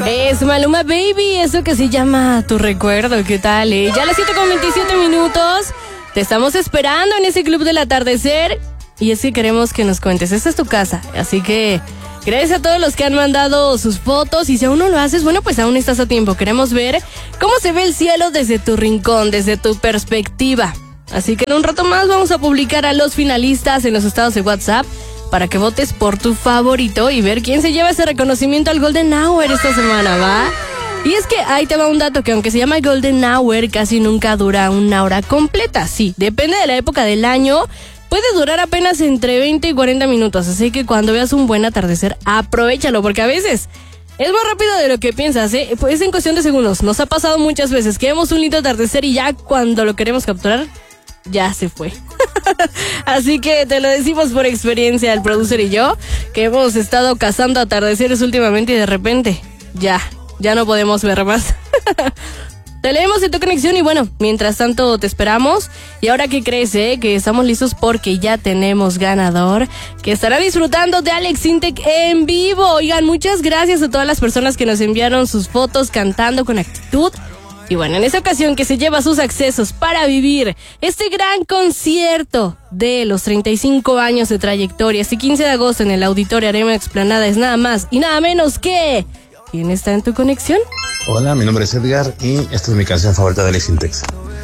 Es Maluma Baby, eso que se llama Tu Recuerdo, ¿qué tal? Ya a las 7:27. Te estamos esperando en ese club del atardecer. Y es que queremos que nos cuentes, esta es tu casa. Así que gracias a todos los que han mandado sus fotos. Y si aún no lo haces, bueno, pues aún estás a tiempo. Queremos ver cómo se ve el cielo desde tu rincón, desde tu perspectiva. Así que en un rato más vamos a publicar a los finalistas en los estados de WhatsApp para que votes por tu favorito y ver quién se lleva ese reconocimiento al Golden Hour esta semana, ¿va? Y es que ahí te va un dato que aunque se llama Golden Hour, casi nunca dura una hora completa. Sí, depende de la época del año, puede durar apenas entre 20 y 40 minutos. Así que cuando veas un buen atardecer, aprovéchalo, porque a veces es más rápido de lo que piensas, ¿eh? Pues en cuestión de segundos. Nos ha pasado muchas veces que vemos un lindo atardecer y ya cuando lo queremos capturar, ya se fue. Así que te lo decimos por experiencia, el producer y yo, que hemos estado cazando atardeceres últimamente y de repente ya no podemos ver más. Te leemos en tu conexión y bueno, mientras tanto te esperamos. Y ahora, ¿qué crees, que estamos listos porque ya tenemos ganador que estará disfrutando de Alex Intec en vivo? Oigan, muchas gracias a todas las personas que nos enviaron sus fotos cantando con actitud. Y bueno, en esta ocasión que se lleva sus accesos para vivir este gran concierto de los 35 años de trayectoria, este 15 de agosto en el Auditorio Arena Explanada, es nada más y nada menos que... ¿Quién está en tu conexión? Hola, mi nombre es Edgar y esta es mi canción favorita de Alex Intec.